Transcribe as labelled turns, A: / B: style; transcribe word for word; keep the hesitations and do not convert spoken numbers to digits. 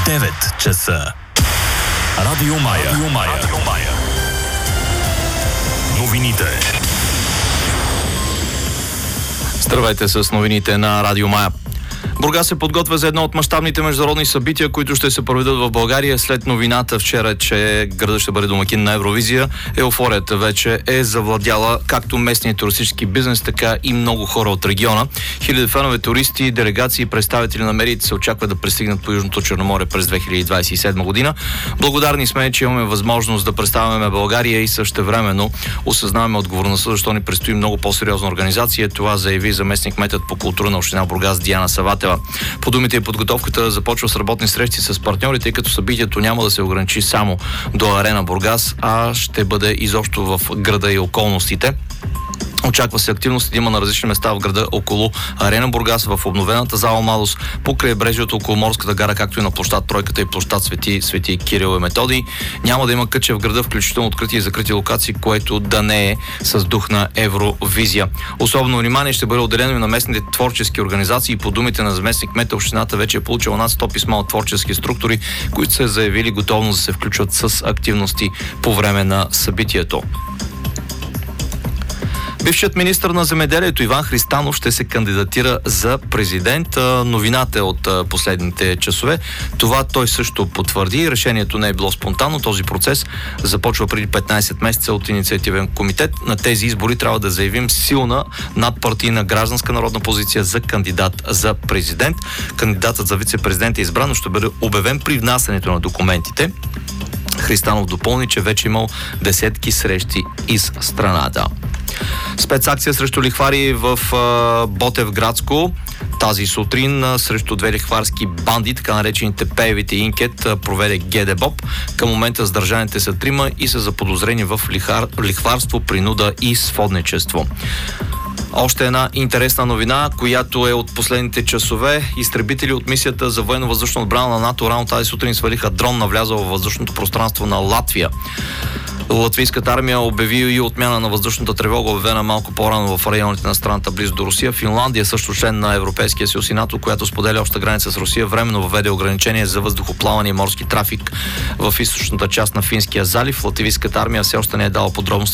A: девет часа. Радио Мая. Радио Мая. Радио Мая. Новините.
B: Здравейте с новините на Радио Мая. Бургас се подготвя за едно от мащабните международни събития, които ще се проведат в България след новината вчера, че градът ще бъде домакин на Евровизия. Еуфорията вече е завладяла както местния туристически бизнес, така и много хора от региона. Хиляди фенове, туристи, делегации и представители на медиите се очаква да пристигнат по Южното Черноморие през две хиляди двадесет и седма година. Благодарни сме, че имаме възможност да представяме България и същевременно осъзнаваме отговорността, защо ни предстои много по-сериозна организация. Това заяви заместник-кметът по култура на община Бургас Диана Саватева. По думите и подготовката започва с работни срещи с партньори, тъй като събитието няма да се ограничи само до Арена Бургас, а ще бъде изобщо в града и околностите. Очаква се активност да има на различни места в града около Арена Бургас, в обновената зала Младост, по крайбрежието около Морската гара, както и на площад Тройката и площад Свети, Свети Кирил и Методий. Няма да има кътче в града, включително открити и закрити локации, което да не е с дух на Евровизия. Особено внимание ще бъде отделено и на местните творчески организации. По думите на заместник-кмета, общината вече е получила над сто писма от творчески структури, които са заявили готовност да се включват с активности по време на събитието. Бившият министър на земеделието Иван Христанов ще се кандидатира за президент. Новината е от последните часове. Това той също потвърди. Решението не е било спонтанно. Този процес започва преди петнадесет месеца от инициативен комитет. На тези избори трябва да заявим силна надпартийна гражданска народна позиция за кандидат за президент. Кандидатът за вице-президент е избран, но ще бъде обявен при внасянето на документите. Христанов допълни, че вече имал десетки срещи из страната. Спецакция срещу лихвари в а, Ботевградско. Тази сутрин а, срещу две лихварски банди, така наречените Пеевите и Инкет, а, проведе ГДБОП. Към момента задържаните са трима и са заподозрени в лихар, лихварство, принуда и сводничество. Още една интересна новина, която е от последните часове. Изтребители от мисията за военно-въздушна отбрана на НАТО рано тази сутрин свалиха дрон, навлязъл във въздушното пространство на Латвия. Латвийската армия обяви и отмяна на въздушната тревога, обявена малко по-рано в районите на страната близо до Русия. Финландия, също член на Европейския съюз и НАТО, която споделя обща граница с Русия, временно въведе ограничение за въздухоплаване и морски трафик в източната част на Финския залив. Латвийската армия все още не е дала подробности